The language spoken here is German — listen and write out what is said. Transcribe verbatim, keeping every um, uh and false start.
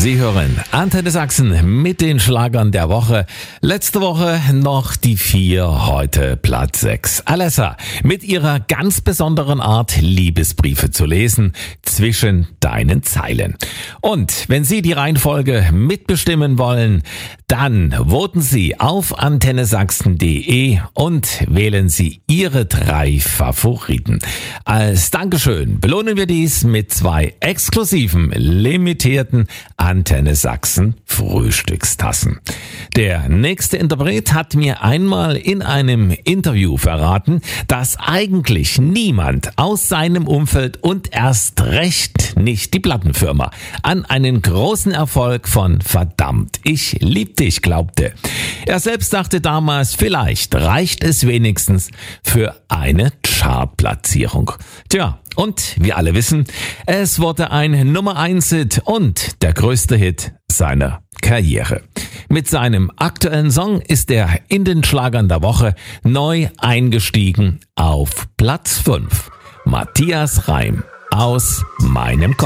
Sie hören Antenne Sachsen mit den Schlagern der Woche. Letzte Woche noch die vier, heute Platz sechs. Alessa mit ihrer ganz besonderen Art, Liebesbriefe zu lesen zwischen deinen Zeilen. Und wenn Sie die Reihenfolge mitbestimmen wollen, dann voten Sie auf antenne sachsen punkt de und wählen Sie Ihre drei Favoriten. Als Dankeschön belohnen wir dies mit zwei exklusiven, limitierten Antenne Sachsen Frühstückstassen. Der nächste Interpret hat mir einmal in einem Interview verraten, dass eigentlich niemand aus seinem Umfeld und erst recht nicht die Plattenfirma an einen großen Erfolg von Verdammt, ich lieb dich glaubte. Er selbst dachte damals, vielleicht reicht es wenigstens für eine Chartplatzierung. Tja, und wir alle wissen, es wurde ein Nummer eins Hit und der größte Hit seiner Karriere. Mit seinem aktuellen Song ist er in den Schlagern der Woche neu eingestiegen auf Platz fünf. Matthias Reim aus meinem Kopf.